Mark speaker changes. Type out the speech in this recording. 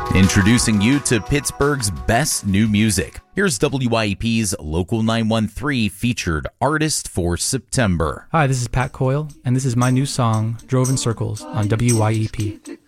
Speaker 1: Introducing you to Pittsburgh's best new music. Here's WYEP's Local 913 featured artist for September.
Speaker 2: Hi, this is Pat Coyle, and this is my new song, Drove in Circles, on WYEP.